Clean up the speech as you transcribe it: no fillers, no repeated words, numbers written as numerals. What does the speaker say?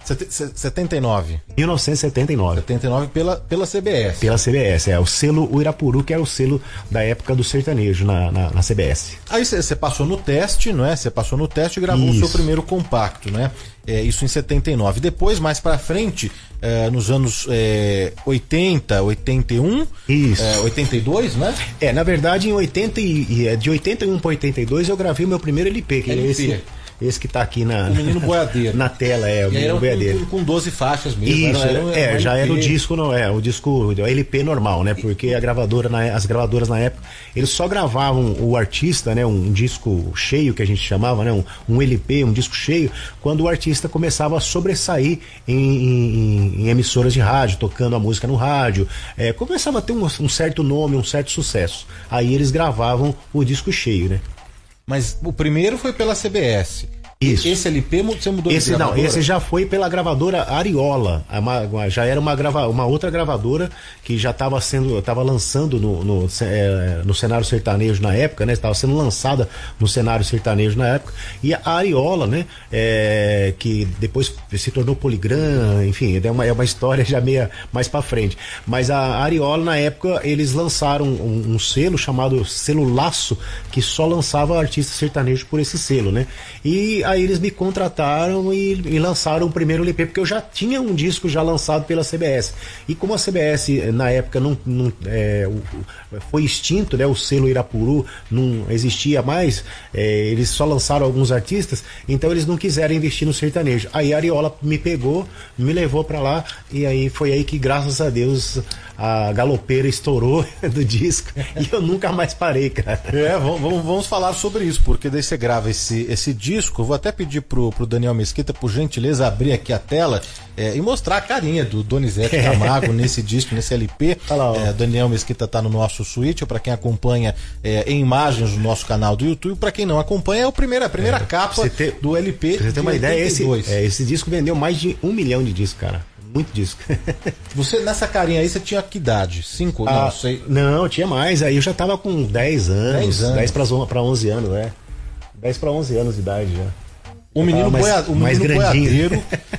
79. 1979. 79 pela CBS. Pela CBS, o selo Uirapuru, que era o selo da época do sertanejo na CBS. Aí você passou no teste, não é? Você passou no teste e gravou o seu primeiro compacto, né? Isso em 79. Depois, mais pra frente, nos anos 80, 81, isso. 82, né? Na verdade, de 81 para 82 eu gravei o meu primeiro LP, que é esse que tá aqui o Menino Boiadeiro. Na tela, o Menino Boiadeiro. Com 12 faixas mesmo. Isso, já era o disco, não o disco, o LP normal, né? Porque as gravadoras na época, eles só gravavam o artista, né? Um disco cheio, que a gente chamava, né? Um LP, um disco cheio, quando o artista começava a sobressair em emissoras de rádio, tocando a música no rádio, começava a ter um certo nome, um certo sucesso. Aí eles gravavam o disco cheio, né? Mas o primeiro foi pela CBS. Isso. Esse LP você mudou de gravadora? Não, esse já foi pela gravadora Ariola. Já era uma outra gravadora que já estava lançando no cenário sertanejo na época, né? Estava sendo lançada no cenário sertanejo na época. E a Ariola, né? Que depois se tornou Poligram, enfim, é uma história já meio mais pra frente. Mas a Ariola, na época, eles lançaram um selo chamado Selo Laço, que só lançava artistas sertanejos por esse selo, né? E aí eles me contrataram e lançaram o primeiro LP, porque eu já tinha um disco já lançado pela CBS. E como a CBS na época foi extinto, né, o selo Irapuru não existia mais, eles só lançaram alguns artistas, então eles não quiseram investir no sertanejo. Aí a Ariola me pegou, me levou pra lá, e aí foi aí que, graças a Deus, a galopeira estourou do disco e eu nunca mais parei, cara. Vamos falar sobre isso, porque daí você grava esse disco. Eu vou até pedir pro Daniel Mesquita, por gentileza, abrir aqui a tela e mostrar a carinha do Donizete Camargo nesse disco, nesse LP. Daniel Mesquita tá no nosso suíte, para quem acompanha em imagens no nosso canal do YouTube. Para quem não acompanha, é a primeira capa do LP. Pra você ter uma ideia, esse disco vendeu mais de 1 milhão de discos, cara. Muito disco. Você, nessa carinha aí, você tinha que idade? 5? Não sei. Não, tinha mais. Aí eu já tava com 10 anos. 10 para 11 anos, 10 para 11 anos de idade já. O menino boiadeiro